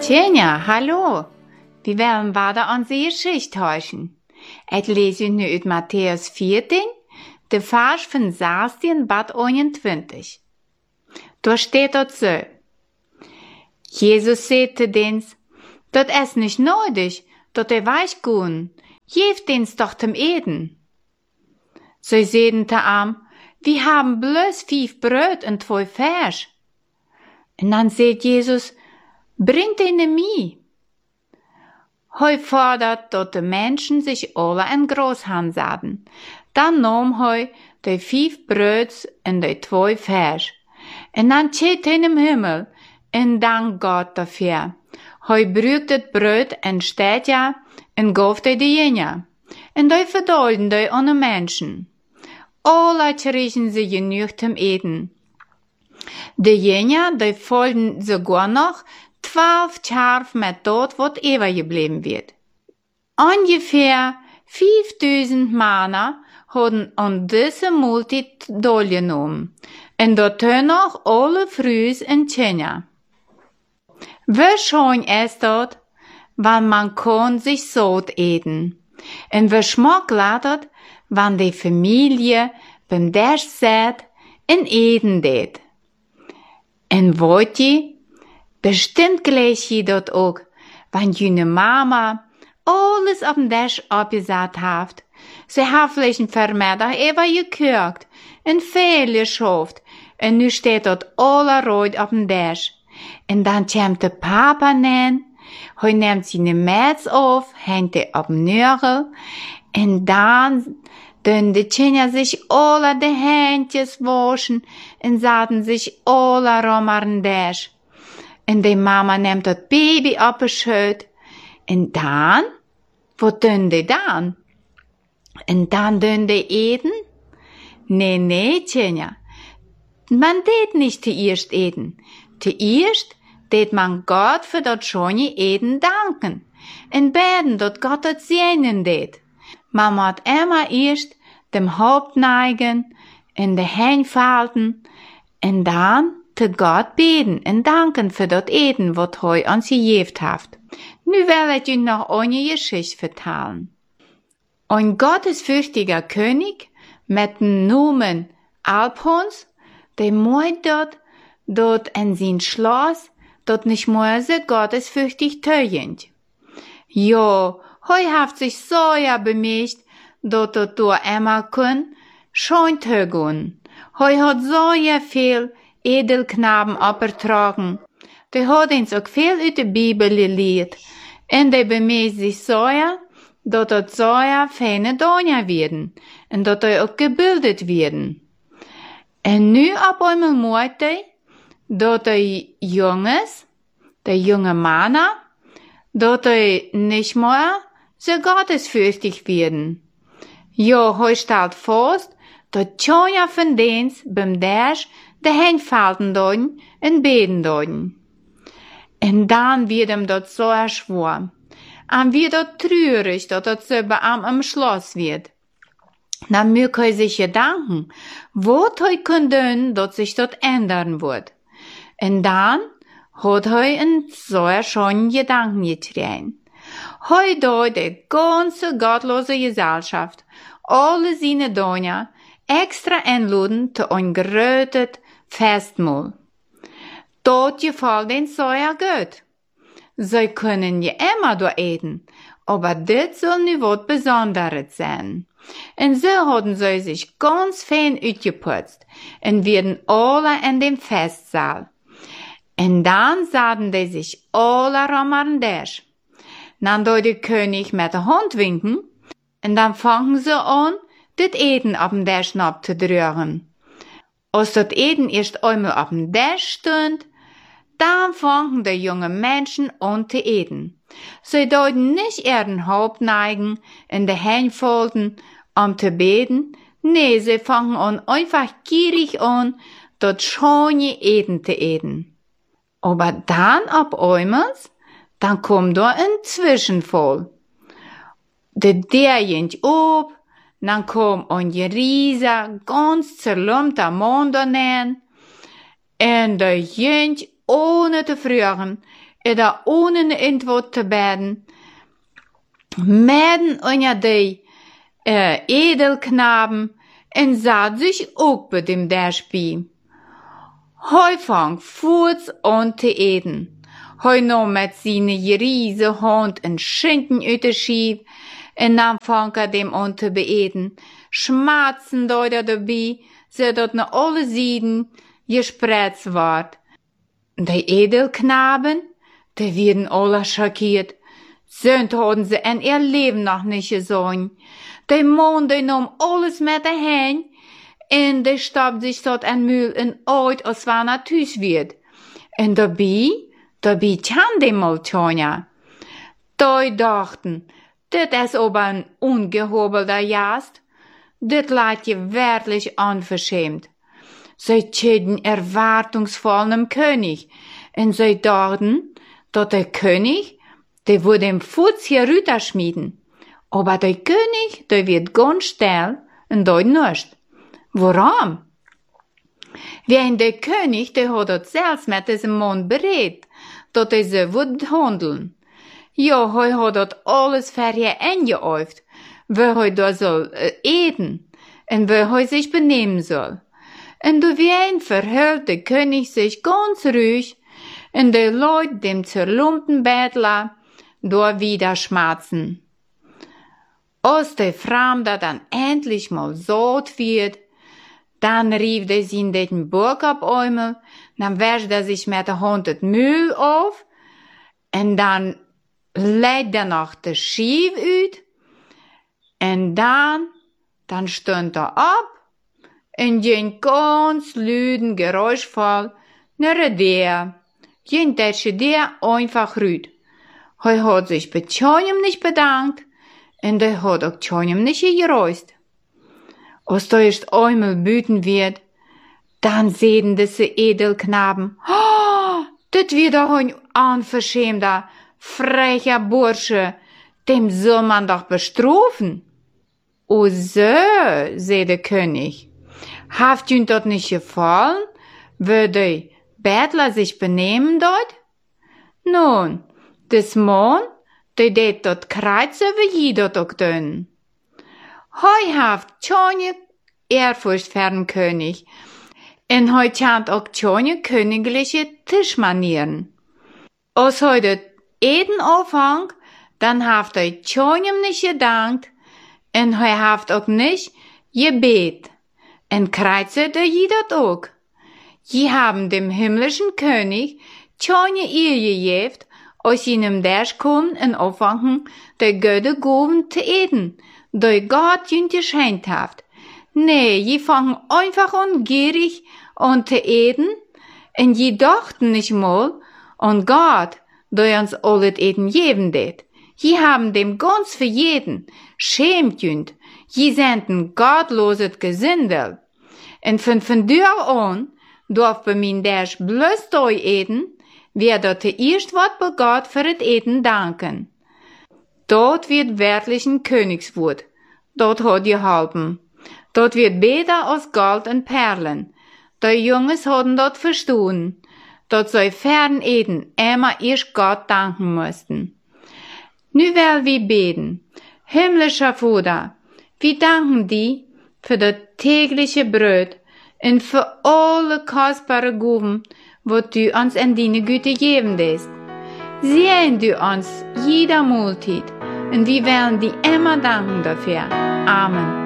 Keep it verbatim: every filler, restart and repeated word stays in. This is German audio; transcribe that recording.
Tjena, hallo. Vi werden weiter unsere Geschichte hören. Ich lese nu uit Matthäus veertien, de Vers von zestien bis eenentwintig. Da steht dort so. Jesus sagte dens, dat es nicht nötig, dat er weichgehen, geeft dens doch zum Eden. Sie sagten zu ihm, wir haben bloß fünf Brot und zwei Fisch. Und dann sagt Jesus, bringt ihnen mir. Heu fordert, dass die Menschen sich alle in Großhand sahen. Dann nahm heu die fünf Brot und die zwei Fisch. Und dann steht in im Himmel und dank Gott dafür. Heu brüht das Brot und steht ja und gab die Jünger. Und die verteilten die an die Menschen. Alle kriechen sie genug zum Eden. Die Jünger, die folgen sogar noch zwölf Schafe mit dort, was ewig geblieben wird. Ungefähr fünftausend Männer haben an diese Multit teilgenommen. Und dort noch alle Frühs in China. Wie schön ist dort, wenn man kann sich satt eten. Und wie schmack lädt, wenn die Familie beim Tisch sitzt und eten det. Und wollt ihr, bestimmt gleich ihr dort auch, wenn jene Mama alles auf dem Tisch abgesagt hat. Sie hat vielleicht ein Vermittag eben gekocht und viel geschafft. Und nu steht dort alle Rot auf dem Tisch. Und dann kommt der Papa nein, er nimmt seine Metz auf, hängt die auf dem Nörgel, und dann tun die Kinder sich alle die Händchen waschen und sahen sich alle rum an den Tisch. Und die Mama nimmt das Baby auf den Schoß. Und dann, wo tun die dann? Und dann tun die eten? Nee, nee, Kinder. Man tät nicht zuerst eten. Zuerst tät man Gott für das schöne Eden danken. Und beten, dass Gott das segnen tät. Man muss immer erst dem Haupt neigen, in die Hände falten, und dann zu Gott beten und danken für das Eden, was er uns gegeben hat. Nu will ich euch noch eine Geschichte erzählen. Ein gottesfürchtiger König mit dem Namen Alphons, der meint dort, dort in sein Schloss, dort nicht mehr so gottesfürchtig tögend. Ja, heu hat sich so ja bemüht, dort dort du immer kun, schon tögen. Heu hat so ja viel Edelknaben abgetragen. Die hat uns auch viel aus der Bibel gelehrt. Und die bemüht sich so ja, dort dort so ja feine Donner werden. Und dort auch gebildet werden. Und nu ab einmal meinte, dort die Jungs, die junge Männer, dort die nicht mehr so gottesfürchtig werden. Ja, heu stellt fest, dass Tjonja von dens beim Tisch die Hände falten dort und beten dort. Und dann wird ihm dort so erschworen. Und wird dort traurig, dass dort so bei ihm im Schloss wird. Dann möge er sich gedanken, was er kann tun, dass sich dort ändern wird. Und dann hat er einen so schönen Gedanken getragen. Heu dort die ganze gottlose Gesellschaft, alle seine Donner, extra einladen zu ein gerötet Festmahl. Dort gefällt den so ja gut. Sie können ja immer da eten, aber das soll nicht was Besonderes sein. Und so hatten sie sich ganz fein ausgeputzt und werden alle in dem Festsaal. Und dann sahen die sich alle rum an den Tisch. Dann dort der König mit der Hand winken, und dann fangen sie an, das Eden auf dem Tisch abzudrücken. Als das Eden erst einmal auf dem Tisch stund, dann fangen die jungen Menschen an zu eten. Sie deuten nicht ihren Haupt neigen, in die Hände folgen, um zu beten, nee, sie fangen an einfach gierig an, das schöne Eden zu eten. Aber dann ab einmal, dann kommt da ein Zwischenfall. Der derjent ob, dann kommt ein riesiger, ganz zerlumpter Mond daneben, und der jent ohne zu fragen, oder ohne eine Antwort zu beten, meden unter die äh, Edelknaben und sah sich auch bei dem Derspiel. Heu fang Furz an zu eden. Heu no mit seine riese Hand en Schinken uit de Schief, en dann fang er dem an zu beeden. Schmatzen deut er dabei, so dat na alle Sieden gesprätzt ward. Die Edelknaben, die werden alle schockiert. Söhnt hadden sie en ihr Leben noch nicht gesehen. Die Mann, die nahm alles mit daheim, en die stappt sich dort en Mühl in oid, als wann er thuis wird. En dabei, dabei kann die mal tja. Die dachten, dit is aber ein ungehobelter Jast. Dit laat je werklich unverschämt. Sie tschäden erwartungsvoll nem König, en sie dachten, dat der König, der würde im Fuß hier rüberschmieden. Aber der König, der wird ganz still und dort nicht. Warum? Wenn der König, der hat dort selbst mit diesem Mann berät, dat er so würde handeln. Ja, er hat dort alles für ihr eingeäuft, wie er da soll äh, eten und wie er sich benehmen soll. Und du wen verhält der König sich ganz ruhig und die Leute dem zerlumpten Bettler da wieder schmerzen. Als der Fremde dann endlich mal satt wird, dann rief der sie in den Burgabäumel, dann wäscht er sich mit der Hand das Müll auf, und dann legt er noch das Schief uit, und dann, dann stund er ab, und ging ganz lüden, geräuschvoll, nach der, ging tätsche der einfach rüd. Er hat sich bei keinem nicht bedankt, und er hat auch keinem nicht gereust. Als da erst einmal büten wird, dann sehen diese Edelknaben, oh, das wird doch ein unverschämter, frecher Bursche, dem soll man doch bestrafen. O so, sagt der König, haft ihnen dort nicht gefallen, wie die Bettler sich benehmen dort? Nun, das Mann, der det dort kreuzen, wie jeder dort tun. Heu haft keine Ehrfurcht für den König, und heu chant auch keine königliche Tischmanieren. Als heute Eden aufhang, dann haft er keinem nicht gedankt, und heu haft auch nicht gebet, und kreuze der jeder auch. Je haben dem himmlischen König keine Ehe gegeben, als ihnen dersch kommen und aufwangen, der Götter goven zu eden, die Gott ihnen geschenkt hat. Nee, je fangen einfach an gierig an zu eden, und je dachten nicht mal an Gott, der uns alles eden geben det. Je haben dem ganz für jeden, schämt jünd, je senden gottloses Gesindel. Und von von dür an, darf bei min dersch bloß doi eden, wer dort der erst Wort bei Gott für das Eden danken. Dort wird wirklich ein Königswort. Dort hat geholfen. Dort wird besser als Gold und Perlen. Die Jungs haben dort verstanden. Dort soll fern Eden immer erst Gott danken mussten. Nu will wir beten. Himmlischer Vater, wir danken dir für das tägliche Brot und für alle kostbare Gaben, was du uns in deine Güte geben lässt. Sehen du uns jeder Mahlzeit, und wir werden dir immer danken dafür. Amen.